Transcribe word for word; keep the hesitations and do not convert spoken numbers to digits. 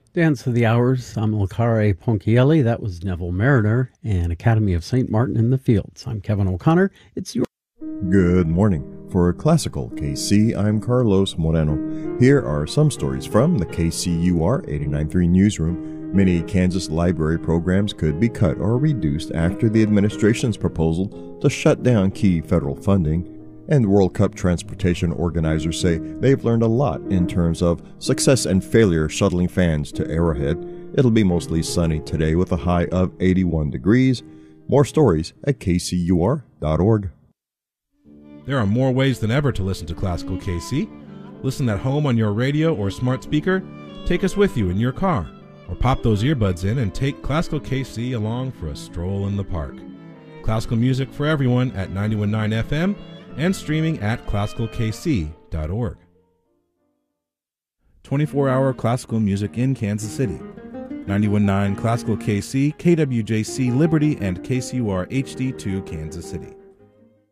Dance of the Hours. I'm Ilkare Ponchielli. That was Neville Mariner and Academy of Saint Martin in the Fields. I'm Kevin O'Connor. It's your... Good morning. For Classical K C, I'm Carlos Moreno. Here are some stories from the K C U R eighty-nine point three newsroom. Many Kansas library programs could be cut or reduced after the administration's proposal to shut down key federal funding. And World Cup transportation organizers say they've learned a lot in terms of success and failure shuttling fans to Arrowhead. It'll be mostly sunny today with a high of eighty-one degrees. More stories at k c u r dot org. There are more ways than ever to listen to Classical K C. Listen at home on your radio or smart speaker, take us with you in your car, or pop those earbuds in and take Classical K C along for a stroll in the park. Classical music for everyone at ninety-one point nine F M and streaming at classical k c dot org. twenty-four hour classical music in Kansas City. ninety-one point nine Classical K C, K W J C Liberty, and K C U R H D two Kansas City.